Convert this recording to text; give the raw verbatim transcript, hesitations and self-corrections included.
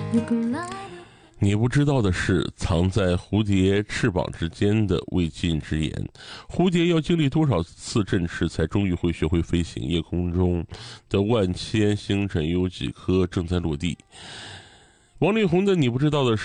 你不知道的是，藏在蝴蝶翅膀之间的未尽之言。蝴蝶要经历多少次振翅，才终于会学会飞行？夜空中的万千星辰，有几颗正在落地？王力宏的《你不知道的事》